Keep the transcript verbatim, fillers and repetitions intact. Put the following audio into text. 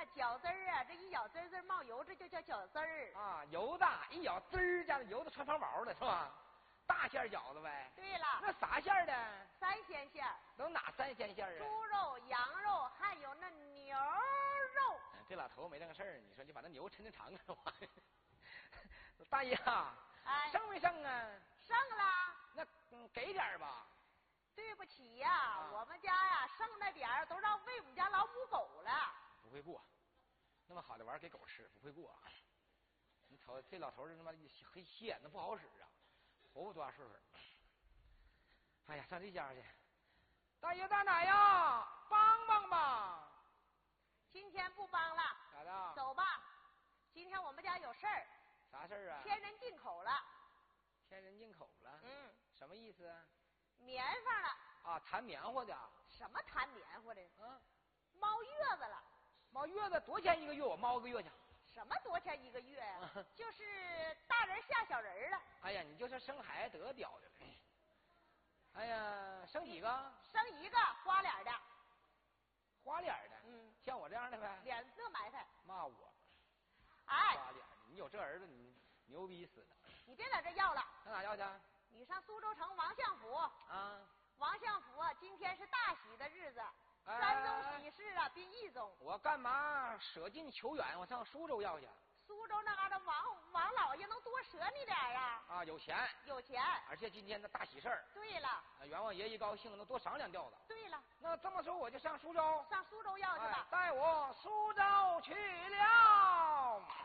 那饺子儿啊，这一咬滋滋冒油，这就叫饺子儿啊。油的，一咬滋儿，这样油的穿方毛的是吧？大馅饺子呗。 对了。 那啥馅的？ 三鲜馅。 都哪三鲜馅啊？ 猪肉、羊肉，还有那牛肉。 这老头没正事儿，你说你把那牛抻抻长干嘛？大爷啊， 哎， 剩没剩啊？ 剩了。 那嗯，给点吧。 对不起呀、啊啊，我们家呀、啊、剩那点儿都让喂我们家老母狗了。 不会过，那么好的玩意儿给狗吃，不会过。你瞅这老头儿他妈黑斜眼子不好使啊，活不多大岁数。哎呀，上这家去，大爷大奶呀，帮帮吧。 今天不帮了。 咋的？ 走吧，今天我们家有事儿。 啥事儿啊？ 天人进口了。 天人进口了？ 嗯。 什么意思啊？ 棉花了。 啊，弹棉花的。 什么弹棉花的？ 嗯。 猫月子了。 猫月子多钱一个月？我猫个月去。 什么多钱一个月呀、啊？就是大人吓小人了。 哎呀，你就是生孩子得屌的了。哎呀，生几个？ 生一个，花脸的。 花脸的？ 嗯， 像我这样的呗。 脸色埋汰。 骂我。 哎。 花脸的，你有这儿子，你牛逼死了。 你别在这要了。 上哪要去？ 你上苏州城王相府。 啊。 王相府啊，今天是大喜的日子。山东喜事啊，殡义宗。 我干嘛舍近求远？我上苏州要去。 苏州那嘎达王王老爷能多舍你点啊？ 啊，有钱， 有钱， 而且今天的大喜事儿。 对了， 啊，阎王爷一高兴，能多赏两吊子。 对了， 那这么说我就上苏州。 上苏州要去吧。 哎、带我苏州去了。